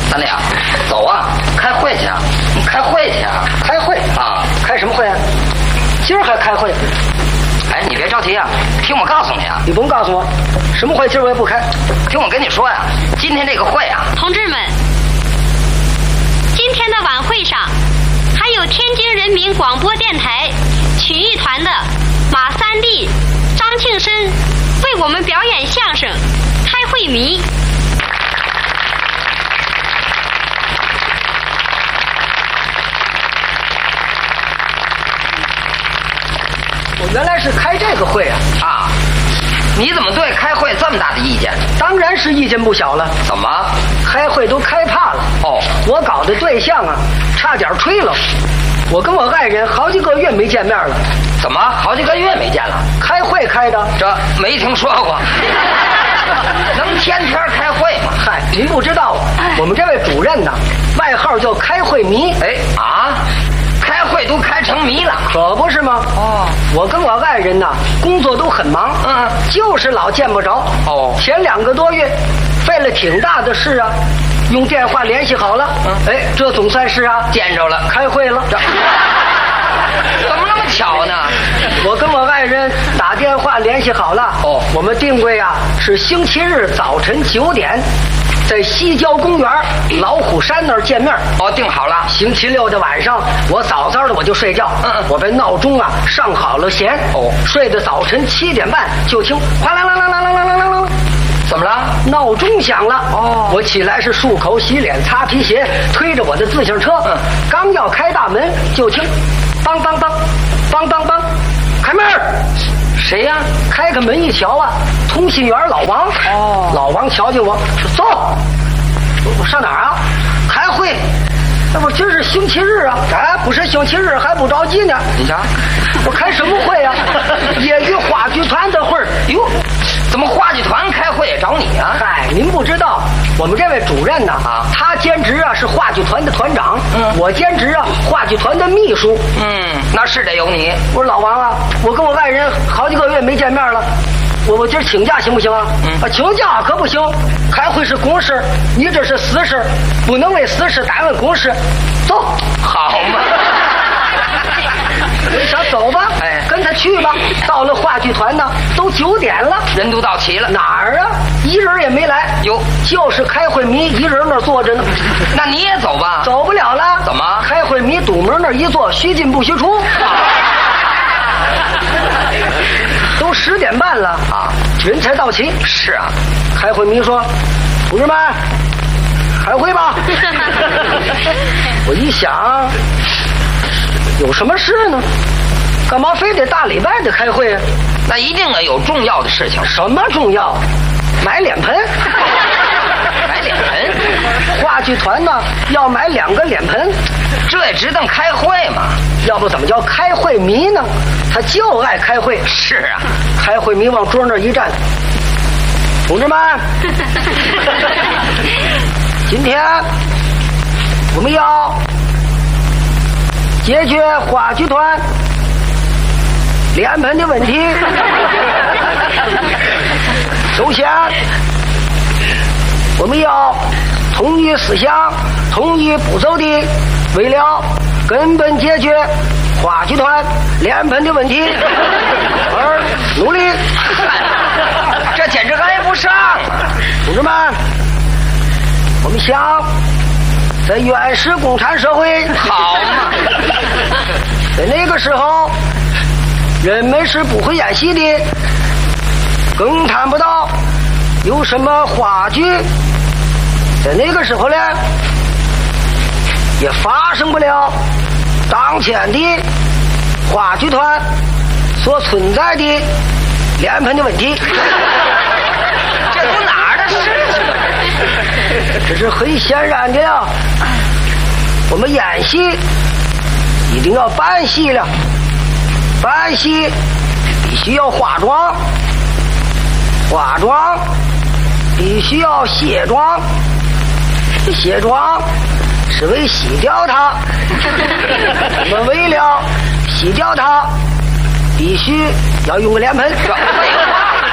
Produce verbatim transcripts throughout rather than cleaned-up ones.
咱俩走啊，开会去啊！开会去啊！ 开会啊！ 开什么会啊？今儿还开会？ 哎，你别着急啊，听我告诉你啊。 你甭告诉我，什么会今儿我也不开。 听我跟你说呀，今天这个会啊， 同志们，今天的晚会上还有天津人民广播电台曲艺团的马三立、张庆生为我们表演相声《开会迷》。 我原来是开这个会啊！ 啊，你怎么对开会这么大的意见？ 当然是意见不小了。 怎么？ 开会都开怕了。 哦， 我搞的对象啊，差点吹了。我跟我爱人好几个月没见面了。 怎么？好几个月没见了？ 开会开的？ 这没听说过。能天天开会吗？ 嗨，您不知道，我们这位主任呢，外号叫开会迷。 哎啊！开会都开成迷了， 可不是吗？哦，我跟我爱人呐，工作都很忙， 嗯， 就是老见不着。 哦， 前两个多月，费了挺大的事啊，用电话联系好了。嗯，哎，这总算是啊， 见着了， 开会了。 怎么那么巧呢？ 我跟我爱人打电话联系好了。 哦， 我们定位啊是星期日早晨九点。在西郊公园老虎山那儿见面。 哦，定好了。 星期六的晚上，我早早的我就睡觉。 嗯， 我把闹钟啊上好了弦。 哦， 睡到早晨七点半，就听哗啦啦啦啦啦啦啦啦， 怎么了？ 闹钟响了。 哦， 我起来是漱口、洗脸、擦皮鞋，推着我的自行车。嗯，刚要开大门，就听梆梆梆，梆梆梆，开门。 谁呀？ 开开门一瞧啊，通信员老王。 哦， 老王瞧见我说：“走，我上哪儿啊？开会。那不今儿是星期日啊？哎，不是星期日还不着急呢。 你瞧， 我开什么会啊？业余话剧团的会儿。 哟，怎么话剧团开会也找你啊？ 嗨，您不知道，我们这位主任呢，啊，他兼职啊是话剧团的团长，嗯，我兼职啊话剧团的秘书。 嗯，那是得有你。 我说老王啊，我跟我爱人好几个月没见面了。我我今儿请假行不行啊？嗯，啊，请假可不行，开会是公事，你这是私事，不能为私事耽误公事。走， 好嘛。 我想走吧，哎，跟他去吧。到了话剧团呢，都九点了， 人都到齐了。 哪儿啊？一人也没来。 哟， 就是开会迷一人那儿坐着呢。 那你也走吧。 走不了了。 怎么？ 开会迷堵门那儿一坐，须进不须出。都十点半了啊，人才到齐。 是啊， 开会迷说：“同志们，开会吧。”我一想，有什么事呢？干嘛非得大礼拜的开会啊？ 那一定啊有重要的事情。 什么重要？买脸盆。 买脸盆？ 话剧团呢要买两个脸盆， 这也值当开会嘛？ 要不怎么叫开会迷呢？他就爱开会。 是啊， 开会迷往桌那儿一站，同志们，今天我们要解决话剧团脸盆的问题。首先，我们要统一思想、统一步骤的，为了根本解决话剧团脸盆的问题而努力。 这简直挨不上啊！ 同志们，我们想在原始共产社会， 好嘛， 在那个时候人们是不会演戏的，更谈不到有什么话剧。在那个时候呢，也发生不了当前的话剧团所存在的脸盆的问题。 这都哪儿的事情啊？ 这是很显然的呀。我们演戏一定要扮戏了，扮戏必须要化妆，化妆必须要卸妆，卸妆是为洗掉它。我们为了洗掉它，必须要用个脸盆。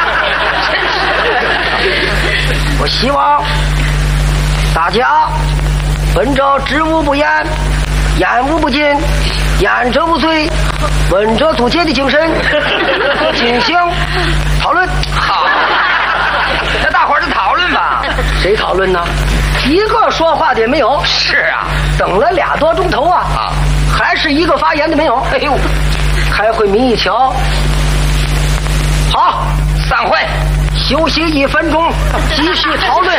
我希望大家本着知无不言，言无不尽，言者无罪，闻者足戒的精神进行讨论。 好，那大伙儿就讨论吧。 谁讨论呢？一个说话的也没有。 是啊， 等了俩多钟头啊， 啊， 还是一个发言的没有。 哎呦， 开会民一瞧，好， 散会， 休息一分钟，继续讨论。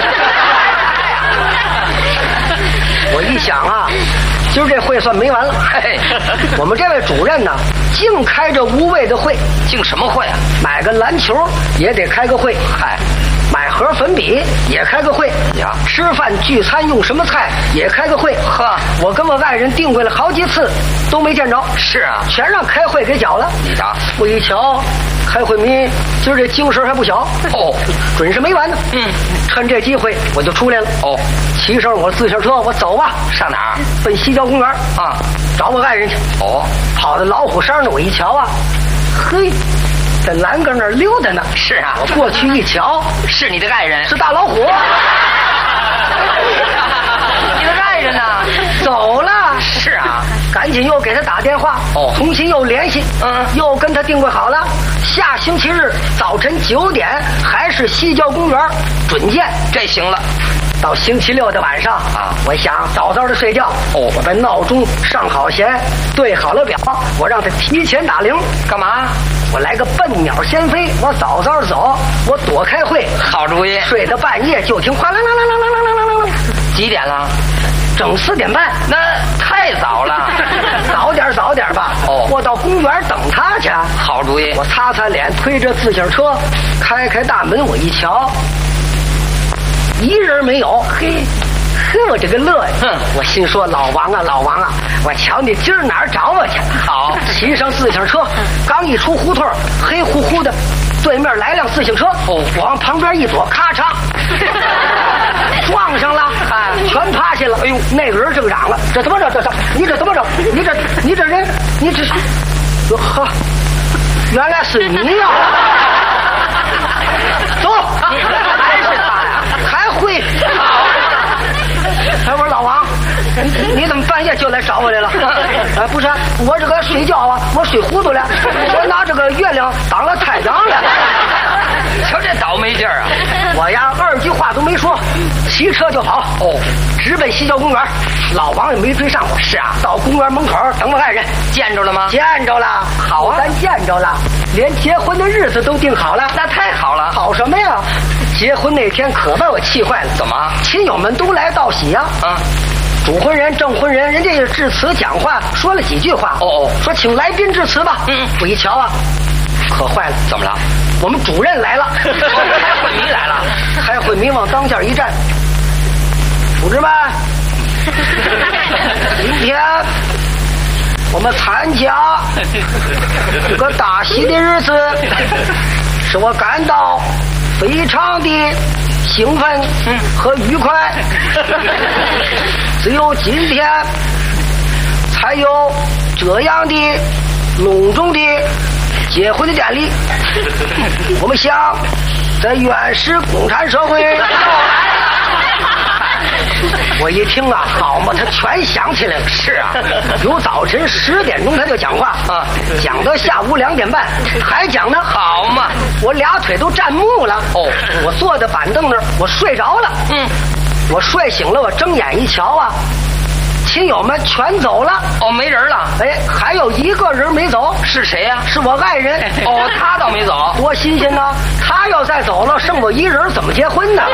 我一想啊，今儿这会算没完了。 嘿， 我们这位主任呢，净开着无谓的会， 净什么会啊？ 买个篮球也得开个会， 嗨， 买盒粉笔也开个会呀， 吃饭聚餐用什么菜也开个会。 呵， 我跟我爱人定规了好几次，都没见着。 是啊， 全让开会给搅了。 你瞧， 我一瞧，开会民今儿这精神还不小哦， 准是没完呢。 嗯， 趁这机会我就出来了。 哦， 骑上我自行车，我走吧， 上哪儿？ 奔西郊公园啊， 找我爱人去。 哦， 跑到老虎山呢，我一瞧啊，嘿，在栏杆那儿溜达呢。 是啊， 我过去一瞧， 是你的爱人， 是大老虎。 你的爱人呢？ 走了。 是啊， 赶紧又给他打电话， 哦， 重新又联系， 嗯， 又跟他定规好了，下星期日早晨九点还是西郊公园准见。 这行了。 到星期六的晚上啊， 我想早早的睡觉。 哦， 我把闹钟上好弦，对好了表，我让他提前打铃。 干嘛？ 我来个笨鸟先飞，我早早的走，我躲开会。 好主意。 睡到半夜就听哗啦啦啦啦啦啦啦啦。 几点了？ 整四点半。 那太早了。 早点早点吧。 哦， 我到公园等他去。 好主意。 我擦擦脸，推着自行车，开开大门，我一瞧，一人没有。嘿，嘿，我这个乐呀！ 哼， 我心说老王啊，老王啊，我瞧你今儿哪儿找我去？ 好， 骑上自行车，刚一出胡同，黑乎乎的，对面来辆自行车。 哦， 我往旁边一躲，咔嚓，撞上了，啊，全趴下了。哎呦，那个人正嚷了：“这怎么着？这这，你这怎么着？你这你这人，你这，哟呵，原来是你呀！”走，还是他呀？还会？哎，我说老王，你你怎么半夜就来找我来了？哎，不是，我这个睡觉啊，我睡糊涂了，我拿这个月亮当了太阳了。 瞧这倒霉劲儿啊！ 我呀，二句话都没说，骑车就跑。 哦， 直奔西郊公园。老王也没追上我。 是啊， 到公园门口等我爱人。 见着了吗？ 见着了。 好啊， 咱见着了，连结婚的日子都定好了。 那太好了。 好什么呀？结婚那天可把我气坏了。 怎么？ 亲友们都来道喜呀。 啊。 主婚人、证婚人，人家也致辞讲话，说了几句话。 哦哦， 说请来宾致辞吧。 嗯， 我一瞧啊，可坏了。 怎么了？ 我们主任来了。 开会迷来了。 开会迷往当间一站。同志们，今天我们参加这个大喜的日子，使我感到非常的兴奋和愉快。只有今天才有这样的隆重的结婚的典礼。我们想在原始共产社会，我一听啊，好嘛，他全想起来了。是啊，由早晨十点钟他就讲话啊，讲到下午两点半，还讲呢。 好嘛， 我俩腿都站木了。哦，我坐在板凳那儿，我睡着了。嗯，我睡醒了，我睁眼一瞧啊，亲友们全走了。 哦，没人了。 哎，还有一个人没走。 是谁呀？ 是我爱人。 哦，他倒没走。 多新鲜呢！他要再走了，剩我一人，怎么结婚呢？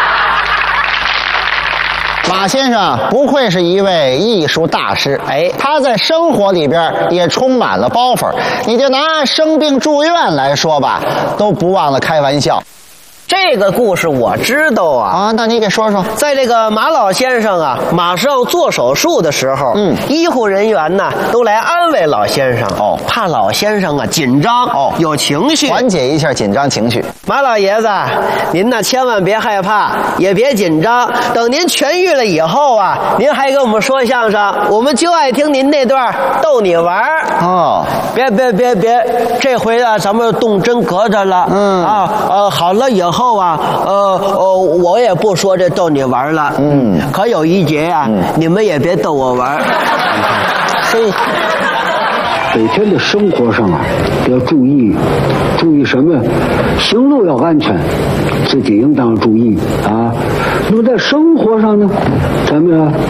马先生不愧是一位艺术大师，哎，他在生活里边也充满了包袱。你就拿生病住院来说吧，都不忘了开玩笑。 这个故事我知道啊啊，那你给说说。 在这个马老先生啊马上做手术的时候，嗯，医护人员呢都来安慰老先生，哦，怕老先生啊紧张，哦，有情绪， 缓解一下紧张情绪。 马老爷子，您呢千万别害怕，也别紧张，等您痊愈了以后啊，您还给我们说相声，我们就爱听您那段逗你玩哦。别别别别，这回啊咱们动真格着了，嗯啊呃好了以后。 后啊，呃呃，我也不说这逗你玩了。嗯，可有一节啊，嗯、你们也别逗我玩。所以， 每天的生活上啊，要注意，注意什么？行路要安全，自己应当注意啊。那么在生活上呢，咱们啊。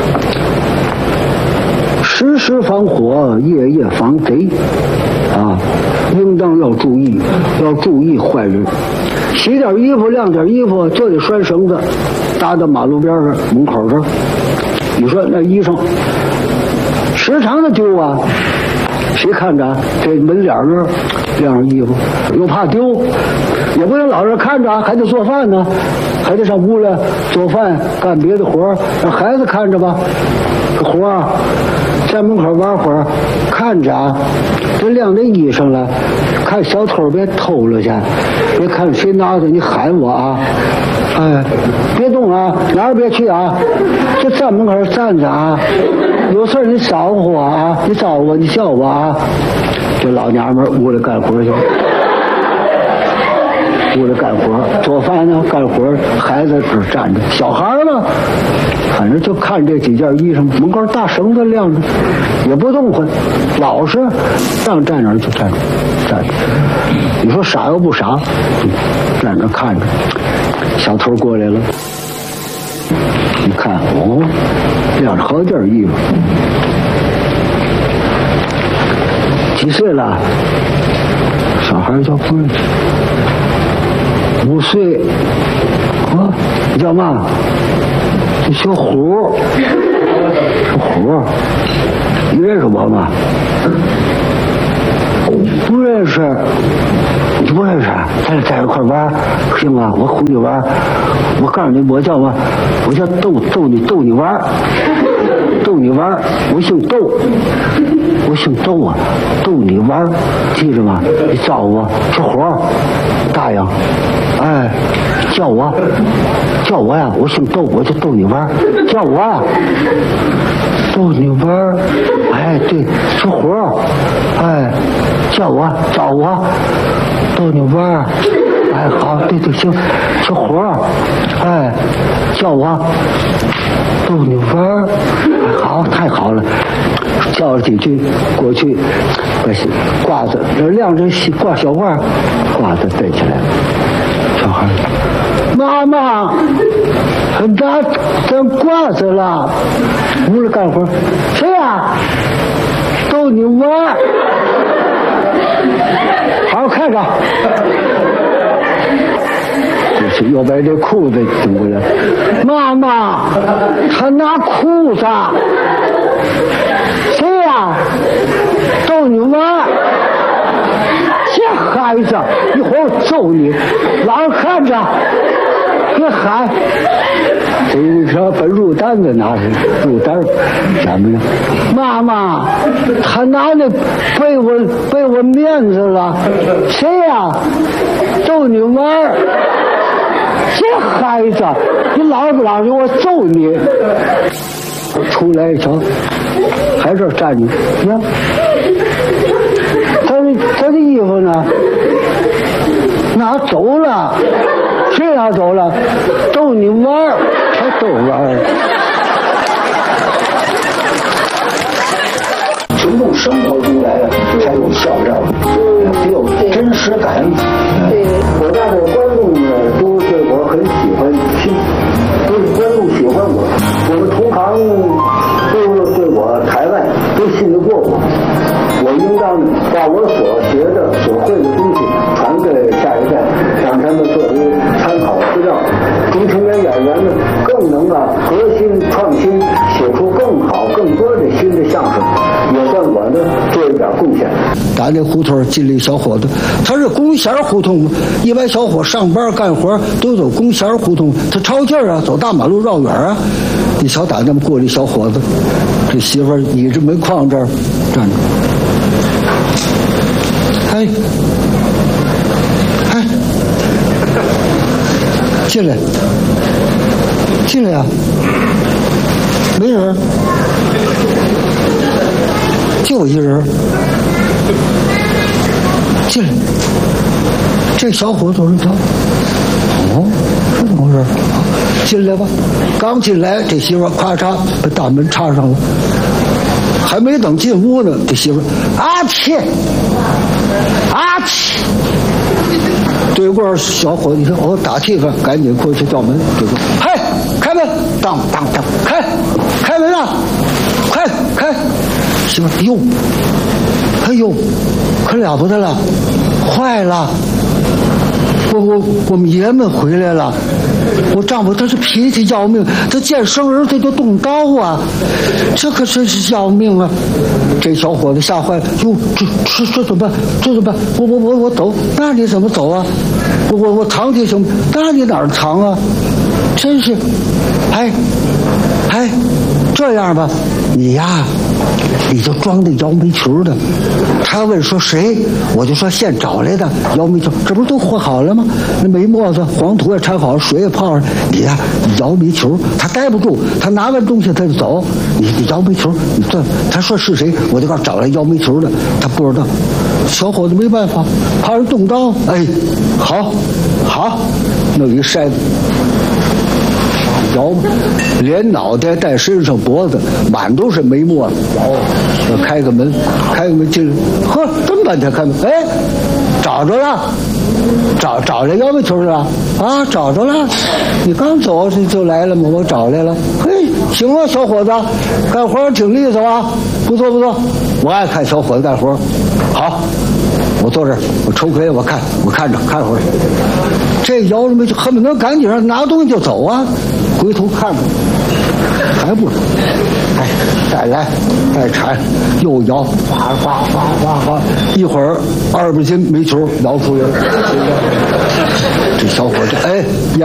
时时防火，夜夜防贼，啊，应当要注意，要注意坏人。洗点衣服，晾点衣服，就得拴绳子，搭到马路边上门口这儿。你说那衣裳，时常的丢啊，谁看着？这门脸那儿晾上衣服，又怕丢，也不能老是看着，还得做饭呢，还得上屋来做饭，干别的活，让孩子看着吧，这活啊。在门口玩会儿，看着啊，这晾这衣裳了，看小偷别偷了去，别看谁拿着你喊我啊，哎，别动啊，哪儿别去啊，就站门口站着啊，有事你招呼我啊，你招我，你叫我啊，这老娘们屋里干活去。屋里干活，做饭呢，干活，孩子这站着，小孩呢，反正就看这几件衣裳，门口大绳子晾着，也不动换，老实，让站哪儿就站着，站着。你说傻又不傻，站着看着，小偷过来了，你看哦，晾着好件衣服，几岁了？小孩叫不认识。五岁，啊，你叫嘛？这小虎，小虎，你认识我吗？不认识，你不认识？咱俩在一块玩，行吗？我哄你玩，我告诉你，我叫嘛？我叫逗逗你逗你玩，逗你玩，我姓逗，我姓逗啊，逗你玩，记着吗？你找我，这活儿，答应。哎，叫我，叫我呀！我姓逗，我就逗你玩，叫我啊，逗你玩。哎，对，这活儿，哎，叫我，找我，逗你玩。哎，好，对对，行，这活儿，哎，叫我，逗你玩。哎，好，太好了。叫了几句，过去把褂子这晾着挂小褂，褂子戴起来了。小孩，妈妈，拿咱褂子了，屋里干活，谁呀？逗你玩，好好看着。就是又把这裤子顶过来，妈妈，他拿裤子，谁呀？逗你玩。这孩子，一会儿我揍你，老实看着，别喊。这一说把入单子拿去，入单怎么了？妈妈，他拿那被我被我面子了，谁呀？逗你玩。这孩子，你老实不老实，我揍你！出来一瞧，还这站着，你看。他的他的衣服呢？拿走了，谁拿走了？逗你玩，还逗玩。从从生活中来了，才有笑料，得有真实感。对，我大的观众呢，都对我很喜欢听，都是观众喜欢我，我们同行都对我台湾都信得过我。我应当把我所学的、所会的东西传给下一代，让他们作为参考资料。中青年演员呢，更能啊革新创新，写出更好、更多的新的相声，也算我呢做一点贡献。打这胡同进了一小伙子，他是工弦胡同，一般小伙上班干活都走工弦胡同，他抄劲儿啊，走大马路绕远啊。你瞧打那么过来一小伙子，这媳妇儿倚着煤矿这儿站着。哎，哎，进来，进来呀、啊！没人，就我一人。进来， 这小伙子一瞧，哦，这怎么回事？进来吧。刚进来，这媳妇咔嚓把大门插上了。还没等进屋呢，这媳妇啊切啊切。对过小伙子一听，哦，打气氛，赶紧过去叫门，就说：“嗨，开门！当当当，开，开门啊！快开！”媳妇，哟，哎呦，可了不得了，坏了！我我我们爷们回来了，我丈夫他是脾气要命，他见生人他就动刀啊，这可真是要命啊！这小伙子吓坏了，哟，这这这怎么办？这怎么办？我我我我走，那你怎么走啊？我我我藏去行吗？那你哪儿藏啊？真是，哎哎，这样吧，你呀，你就装那摇煤球的。他问说谁，我就说现找来的摇煤球，这不是都和好了吗？那煤沫子、黄土也掺好，水也泡上，你呀，你摇煤球，他待不住，他拿完东西他就走。你你摇煤球，你这他说是谁，我就告诉找来摇煤球的，他不知道。小伙子没办法，怕人动刀，哎，好，好，弄一筛子。摇，连脑袋带身上脖子满都是煤沫子。摇，开个门，开个门进来，呵，这么半天开门，哎，找着了，找找着摇煤球了啊，找着了，你刚走就就来了吗？我找来了，嘿，行啊，小伙子，干活挺利索啊，不错不错，我爱看小伙子干活，好。我坐这儿，我抽开，我看，我看着看会儿。这摇着煤球，恨不得赶紧让拿东西就走啊！回头看看，还不，哎，再来，再铲，又摇，哗哗哗哗哗，一会儿二百斤煤球摇出来了。这小伙子，哎。